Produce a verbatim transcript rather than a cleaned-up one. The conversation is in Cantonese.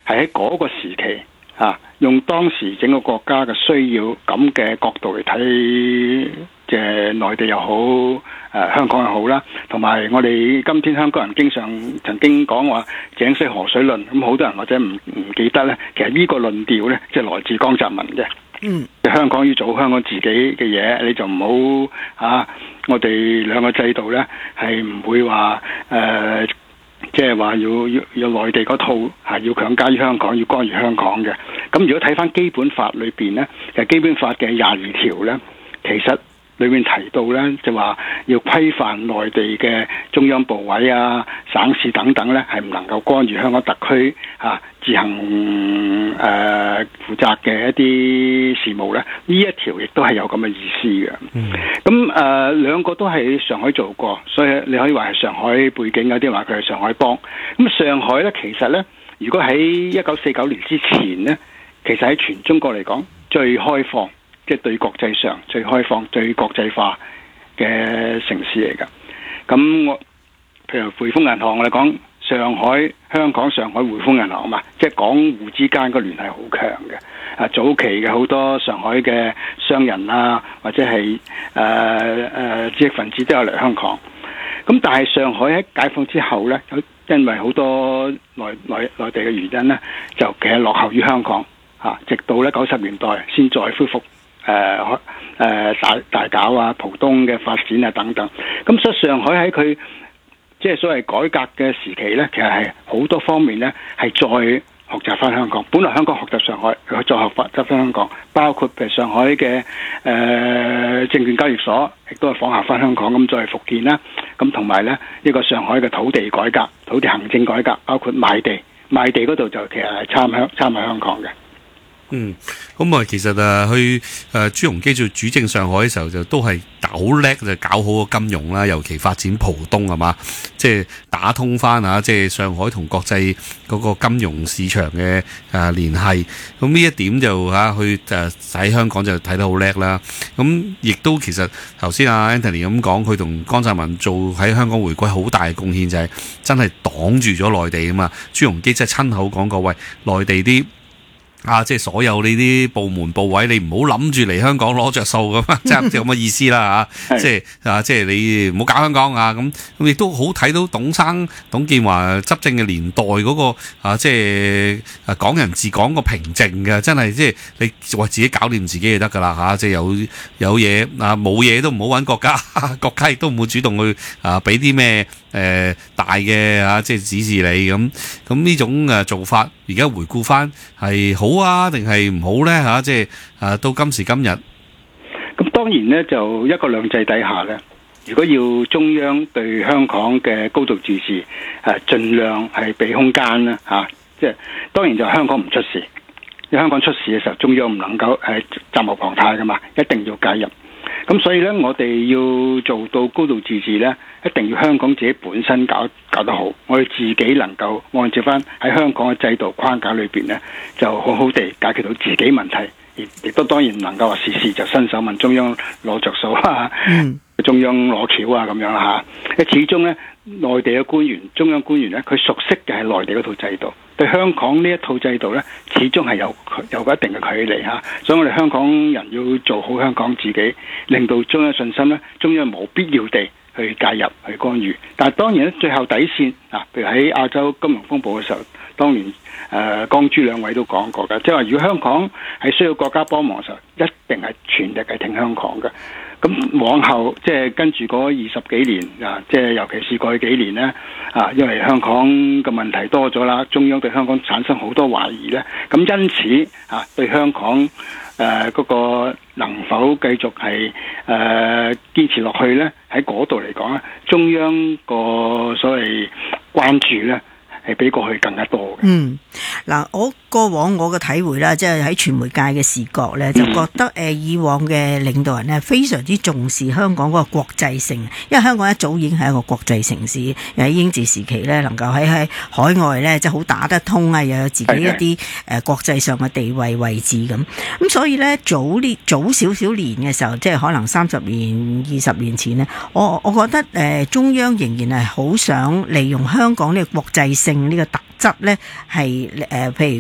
係喺嗰個時期啊，用當時整個國家嘅需要咁嘅角度嚟睇，即係內地又好，誒、呃、香港又好啦。同埋我哋今天香港人經常曾經講話井水河水論，咁好多人或者唔唔記得咧，其實呢個論調咧，即係來自江澤民嘅。嗯，香港要做香港自己嘅嘢，你就唔好啊！我哋兩個制度咧係唔會話誒，即係話要要要內地嗰套係要強加於香港，要干預香港嘅。咁如果睇翻基本法裏邊咧，其實基本法嘅廿二條咧，其實裏面提到咧，就話要規範內地嘅中央部委啊、省市等等咧，係唔能夠干預香港特區啊自行誒、呃、負責嘅一啲事務咧。呢一條亦都係有咁嘅意思嘅。咁誒、呃、兩個都喺上海做過，所以你可以話係上海背景，有啲話佢係上海幫。咁上海咧，其實咧，如果喺一九四九年之前咧，其實喺全中國嚟講最開放。即係對國際上最開放、最國際化嘅城市嚟㗎。咁我譬如匯豐銀行，我哋講上海、香港、上海匯豐銀行嘛，即係港滬之間個聯繫好強嘅。啊，早期嘅好多上海嘅商人啊，或者係誒誒知識分子都有嚟香港。咁但係上海喺解放之後咧，因為好多內內內地嘅原因咧，就其實落後於香港嚇，直到咧九十年代先再恢復。誒誒、呃呃、大大搞啊，浦東嘅發展啊等等，咁所以上海喺佢即係所謂改革嘅時期咧，其實係好多方面咧係再學習翻香港。本來香港學習上海，佢再學習翻香港，包括譬如上海嘅誒、呃、證券交易所，亦都係仿效翻香港咁再復建啦。咁同埋咧呢、呢個上海嘅土地改革、土地行政改革，包括賣地，賣地嗰度就其實係參香參喺香港嘅。 嗯，咁啊，其實啊，去誒朱鎔基做主政上海嘅時候，就都係好叻，就搞好個金融啦，尤其發展浦東係嘛，即係打通翻啊，即係上海同國際嗰個金融市場嘅誒聯繫。咁呢一點就嚇去誒喺香港就睇得好叻啦。咁亦都其實頭先阿 Anthony 咁講，佢同江澤民做喺香港回歸好大嘅貢獻，就係真係擋住咗內地啊嘛。朱鎔基真係親口講過，喂，內地啲。啊！即係所有呢啲部門部委，你唔好諗住嚟香港攞着數咁啊！即係咁嘅意思啦嚇。即係啊！即係你唔好搞香港啊！咁咁亦都好睇到董生董建華執政嘅年代嗰個啊，即係啊港人治港個平靜嘅，真係即係你話自己搞掂自己就得㗎啦嚇！即係有有嘢啊，冇嘢都唔好揾國家，國家亦都唔會主動去啊俾啲咩誒大嘅啊，即係指示你咁咁呢種誒做法，而家回顧翻係好。好啊，定係唔好呢？吓、啊，即係誒，到今時今日， 咁當然呢，就一國兩制底下呢，如果要中央對香港嘅高度自治誒，盡量係俾空間啦，吓、啊，即係當然就香港唔出事，因為香港出事嘅時候，中央唔能夠係責無旁貸噶嘛，一定要介入。咁所以呢，我哋要做到高度自治呢，一定要香港自己本身搞搞得好，我哋自己能夠按照翻喺香港嘅制度框架裏邊呢，就好好地解決到自己問題，亦都當然唔能夠話事事就伸手問中央攞着數啊，嗯、中央攞橋啊咁樣啦嚇。始終呢，內地嘅官員、中央官員呢，佢熟悉嘅係內地嗰套制度，對香港呢一套制度呢，始終係有有一定嘅距離嚇。所以我哋香港人要做好香港自己，令到中央信心呢，中央冇必要地去介入去干預。但係當然咧，最後底線啊，譬如喺亞洲金融風暴嘅時候，當年誒、呃、江朱兩位都講過嘅，即係話如果香港係需要國家幫忙嘅時候，一定係全力係挺香港嘅。咁往後即係跟住嗰二十幾年啊，即係尤其是過去幾年呢，啊，因為香港嘅問題多咗啦，中央對香港產生好多懷疑呢。咁因此啊，對香港誒嗰、呃那個能否繼續係誒堅持落去呢？喺嗰度嚟講咧，中央個所謂關注呢，係比過去更加多嘅。 嗯，嗱，我過往我嘅體會啦，即係喺傳媒界嘅視角咧，就覺得誒以往嘅領導人咧非常之重視香港嗰個國際性，因為香港一早已經係一個國際城市，又喺英治時期咧能夠喺喺海外咧即係好打得通啊，又有自己一啲誒國際上嘅地位位置咁。咁所以咧早呢早少少年嘅時候，即係可能三十年、二十年前咧，我我覺得誒中央仍然係好想利用香港呢個國際性呢個特質咧，係誒譬如。